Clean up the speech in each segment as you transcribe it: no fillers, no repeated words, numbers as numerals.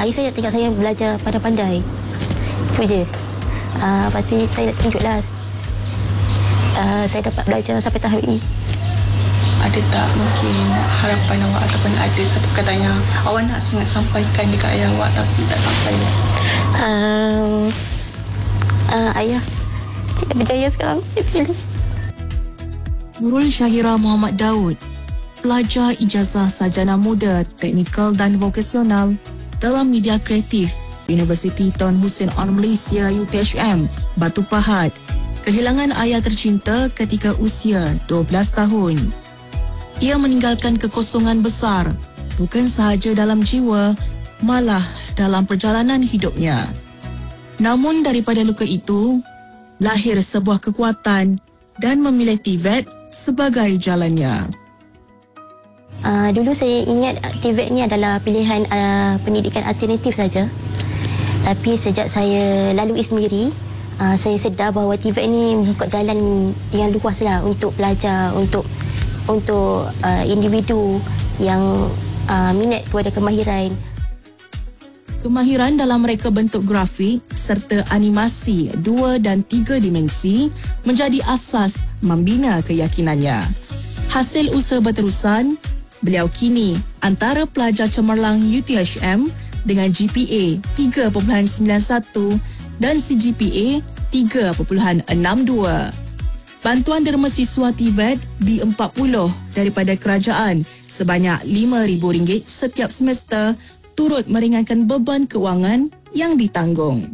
ayah saya tengok saya belajar pandai-pandai. Itu je. Lepas tu saya nak tunjuklah. Saya dapat belajar sampai tahap ini. Ada tak mungkin harapan awak ataupun ada satu kata yang awak nak sangat sampaikan dekat ayah awak tapi tak sampai? Ayah, cik dah berjaya sekarang. Itu je. Nurul Syahira Muhammad Daud, pelajar ijazah sarjana muda teknikal dan vokasional dalam media kreatif Universiti Tun Hussein On Malaysia UTHM, Batu Pahat, kehilangan ayah tercinta ketika usia 12 tahun. Ia meninggalkan kekosongan besar, bukan sahaja dalam jiwa, malah dalam perjalanan hidupnya. Namun daripada luka itu, lahir sebuah kekuatan dan memilih TVET sebagai jalannya. Dulu saya ingat TVET ni adalah pilihan pendidikan alternatif saja. Tapi sejak saya lalui sendiri, saya sedar bahawa TVET ni membuka jalan yang luas lah untuk pelajar, untuk individu yang minat kepada kemahiran. Kemahiran dalam reka bentuk grafik serta animasi 2 dan 3 dimensi menjadi asas membina keyakinannya. Hasil usaha berterusan, beliau kini antara pelajar cemerlang UTHM dengan GPA 3.91 dan CGPA 3.62. Bantuan derma siswa TVET B40 daripada kerajaan sebanyak RM5,000 setiap semester turut meringankan beban kewangan yang ditanggung.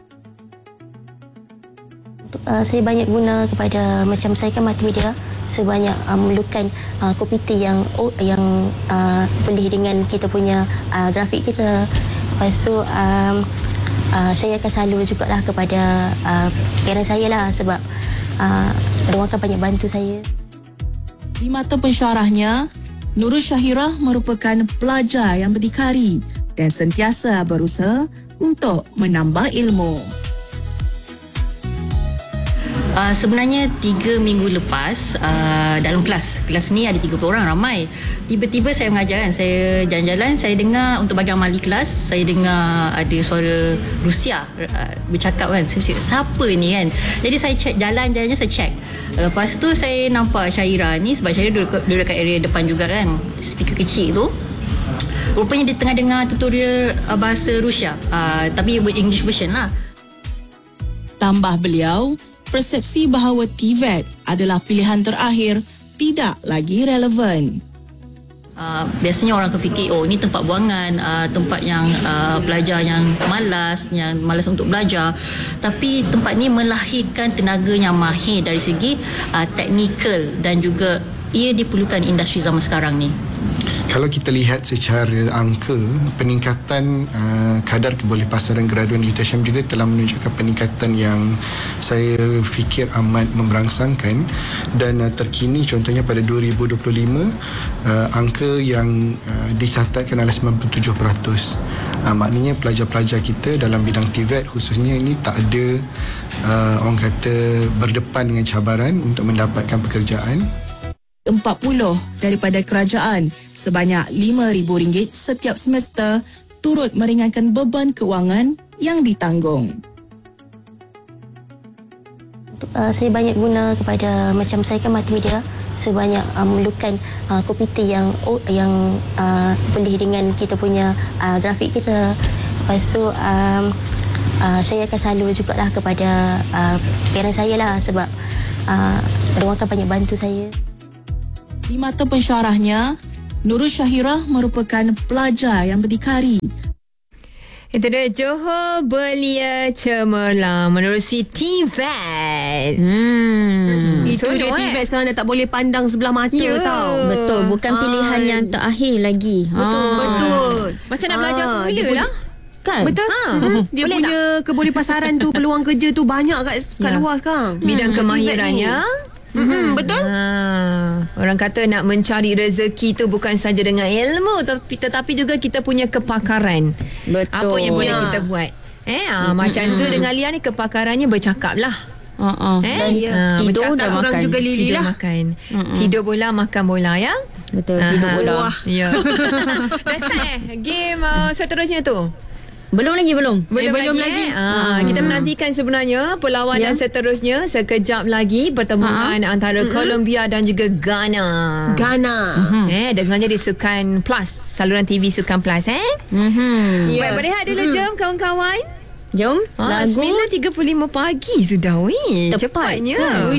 Saya banyak guna kepada, macam saya kan multimedia, saya banyak memerlukan komputer yang boleh dengan kita punya grafik kita. Lepas tu saya akan salur jugalah kepada parents saya lah, sebab mereka akan banyak bantu saya. Di mata pensyarahnya, Nurul Syahira merupakan pelajar yang berdikari dan sentiasa berusaha untuk menambah ilmu. Sebenarnya 3 minggu lepas dalam kelas ni ada 30 orang, ramai. Tiba-tiba saya mengajar kan, saya jalan-jalan, saya dengar untuk bagi amali kelas, saya dengar ada suara Rusia bercakap kan. Saya cakap, siapa ni kan? Jadi saya cek jalan-jalannya, saya cek. Lepas tu saya nampak Syahira ni, sebab Syahira duduk dekat area depan juga kan, speaker kecil tu. Rupanya dia tengah dengar tutorial bahasa Rusia, tapi English version lah. Tambah beliau, persepsi bahawa TVET adalah pilihan terakhir tidak lagi relevan. Biasanya orang kepikir, oh ni tempat buangan, tempat yang pelajar yang malas untuk belajar. Tapi tempat ni melahirkan tenaga yang mahir dari segi teknikal, dan juga ia diperlukan industri zaman sekarang ni. Kalau kita lihat secara angka, peningkatan kadar kebolehpasaran graduan UTHM juga telah menunjukkan peningkatan yang saya fikir amat memberangsangkan. Dan terkini contohnya pada 2025, angka yang dicatatkan adalah 97%. Maknanya pelajar-pelajar kita dalam bidang TVET khususnya ini tak ada orang kata berdepan dengan cabaran untuk mendapatkan pekerjaan. 40 daripada kerajaan sebanyak RM5,000 setiap semester turut meringankan beban kewangan yang ditanggung. Saya banyak guna kepada, macam saya kan multimedia, saya banyak memerlukan komputer yang boleh dengan kita punya grafik kita. Lepas tu saya akan salur jugalah kepada parents saya lah, sebab mereka akan banyak bantu saya. Di mata pensyarahnya, Nurul Syahira merupakan pelajar yang berdikari. Itu dia Johor Belia Cemerlang menerusi TVET. Itu dia TVET sekarang dah tak boleh pandang sebelah mata tau. Betul, bukan pilihan yang terakhir lagi. Betul. Masa nak belajar semula lah. Kan? Betul. Dia boleh punya kebolehpasaran tu, peluang kerja tu banyak kat luar sekarang. Bidang kemahirannya. Betul. Orang kata nak mencari rezeki tu bukan saja dengan ilmu, tetapi juga kita punya kepakaran. Betul. Apa yang boleh kita buat. Macam Zul dengan Lia ni kepakarannya bercakap lah. Tidur dah makan. Orang juga Lili tidur lah. makan. Tidur bola, makan bola ya. Betul, tidur bola. Ya. Dah start game seterusnya tu. Belum lagi. Belum lagi. Kita menantikan sebenarnya perlawanan seterusnya. Sekejap lagi pertemuan antara Colombia dan juga Ghana. Dengannya di Sukan Plus, saluran TV Sukan Plus. Baik, berehat dulu jom kawan-kawan. Jom. Lagu 9.35 pagi sudah. Cepatnya.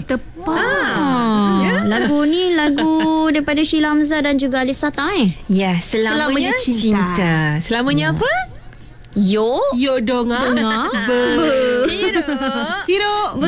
Lagu ni lagu daripada Sheila Hamzah dan juga Alif Sata. Ya, selamanya cinta. Selamanya apa? Yo donga. Hero.